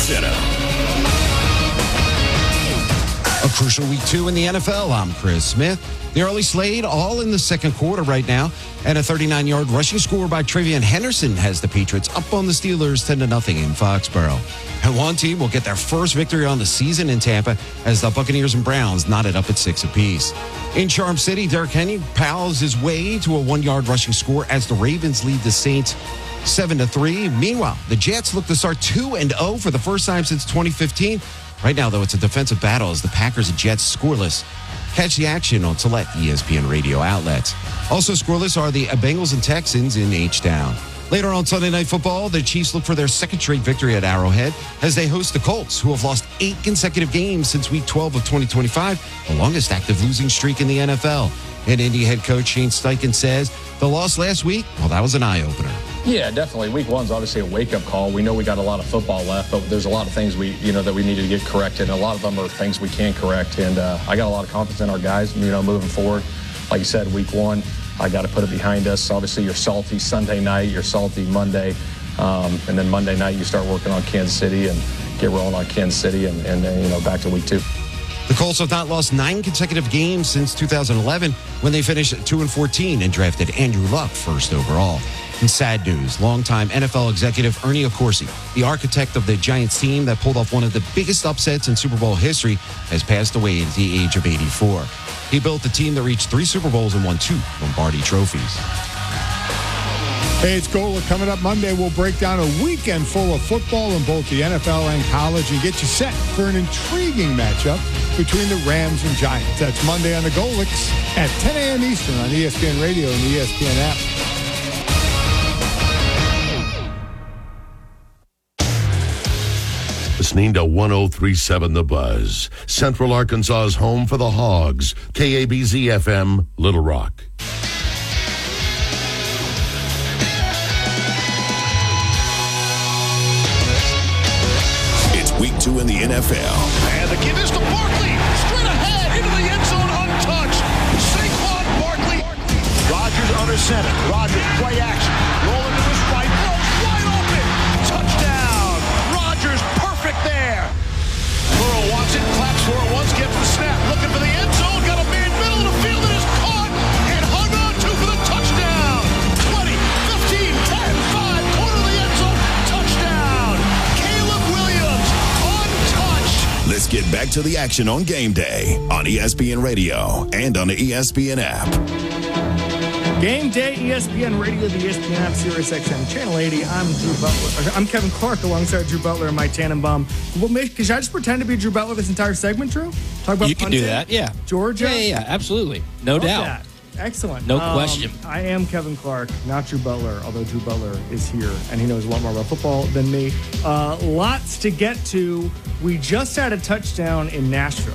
Center. A crucial week 2 in the NFL. I'm Chris Smith. The early slate all in the second quarter right now. And a 39-yard rushing score by Trevian Henderson has the Patriots up on the Steelers 10-0 in Foxborough. And one team will get their first victory on the season in Tampa as the Buccaneers and Browns knotted up at 6 apiece. In Charm City, Derrick Henry pals his way to a 1-yard rushing score as the Ravens lead the Saints 7-3. Meanwhile, the Jets look to start 2-0 for the first time since 2015. Right now, though, it's a defensive battle as the Packers and Jets scoreless. Catch the action on select ESPN radio outlets. Also scoreless are the Bengals and Texans in H-Town. Later on Sunday Night Football, the Chiefs look for their second straight victory at Arrowhead as they host the Colts, who have lost 8 consecutive games since Week 12 of 2025, the longest active losing streak in the NFL. And Indy head coach Shane Steichen says the loss last week, well, that was an eye-opener. Yeah, definitely. Week 1's obviously a wake-up call. We know we got a lot of football left, but there's a lot of things that we needed to get corrected, and a lot of them are things we can correct. And I got a lot of confidence in our guys, moving forward. Like you said, Week 1, I got to put it behind us. Obviously, you're salty Sunday night, you're salty Monday, and then Monday night you start working on Kansas City and get rolling on Kansas City, and then back to Week 2. The Colts have not lost 9 consecutive games since 2011 when they finished 2-14 and drafted Andrew Luck first overall. In sad news, longtime NFL executive Ernie Accorsi, the architect of the Giants team that pulled off one of the biggest upsets in Super Bowl history, has passed away at the age of 84. He built a team that reached 3 Super Bowls and won 2 Lombardi trophies. Hey, it's Gola. Coming up Monday, we'll break down a weekend full of football in both the NFL and college and get you set for an intriguing matchup between the Rams and Giants. That's Monday on the Golics at 10 a.m. Eastern on ESPN Radio and the ESPN app. Listening to 103.7 The Buzz, Central Arkansas's home for the Hogs, KABZ-FM, Little Rock. It's Week 2 in the NFL. And the give is to Barkley. Straight ahead into the end zone untouched. Saquon Barkley. Rodgers under center. Rodgers play action. Rolling to his right. Throws wide open. Touchdown. Rodgers perfect there. Burrow wants it. Claps for it once. Gets the snap. Looking for the end zone. Got a man middle of the field and is caught. And hung on to for the touchdown. 20, 15, 10, 5. Corner of the end zone. Touchdown. Caleb Williams. Untouched. Let's get back to the action on game day on ESPN Radio and on the ESPN app. Game day, ESPN Radio, the ESPN app, Sirius XM, Channel 80. I'm Drew Butler. I'm Kevin Clark alongside Drew Butler and Mike Tannenbaum. Well, should I just pretend to be Drew Butler this entire segment, Drew? Talk about you can do that, yeah. Georgia? Yeah, absolutely. No doubt. That. Excellent. No question. I am Kevin Clark, not Drew Butler, although Drew Butler is here, and he knows a lot more about football than me. Lots to get to. We just had a touchdown in Nashville.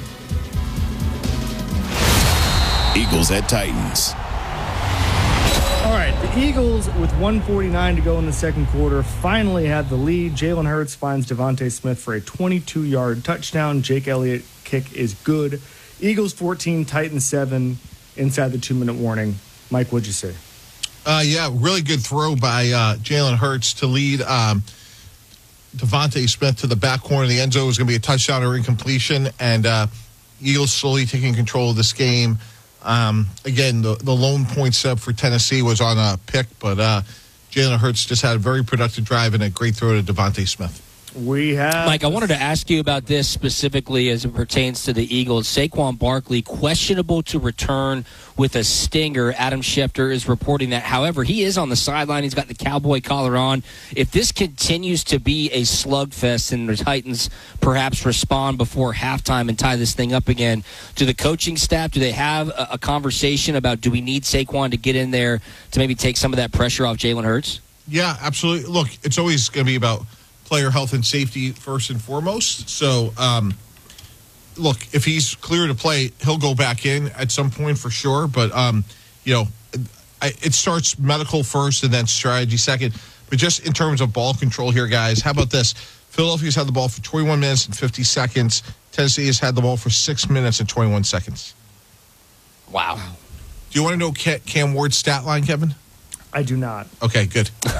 Eagles at Titans. All right, the Eagles, with 1:49 to go in the second quarter, finally had the lead. Jalen Hurts finds Devontae Smith for a 22-yard touchdown. Jake Elliott kick is good. Eagles 14, Titans 7 inside the 2-minute warning. Mike, what'd you say? Yeah, really good throw by Jalen Hurts to lead Devontae Smith to the back corner of the end zone. It was going to be a touchdown or incompletion, and Eagles slowly taking control of this game. Again, the lone point sub for Tennessee was on a pick, but Jalen Hurts just had a very productive drive and a great throw to Devontae Smith. We have Mike, I wanted to ask you about this specifically as it pertains to the Eagles. Saquon Barkley, questionable to return with a stinger. Adam Schefter is reporting that. However, he is on the sideline. He's got the cowboy collar on. If this continues to be a slugfest and the Titans perhaps respond before halftime and tie this thing up again, do the coaching staff, do they have a conversation about, do we need Saquon to get in there to maybe take some of that pressure off Jalen Hurts? Yeah, absolutely. Look, it's always going to be about player health and safety first and foremost. So, look, if he's clear to play, he'll go back in at some point for sure. But, it starts medical first and then strategy second. But just in terms of ball control here, guys, how about this? Philadelphia's had the ball for 21 minutes and 50 seconds. Tennessee has had the ball for 6 minutes and 21 seconds. Wow. Do you want to know Cam Ward's stat line, Kevin? I do not. Okay, good.